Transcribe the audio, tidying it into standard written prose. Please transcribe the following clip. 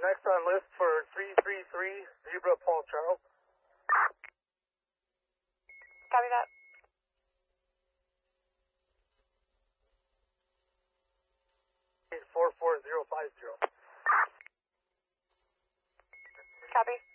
next on list for 333 Zebra Paul Charles. Copy that. He's 44050. Copy.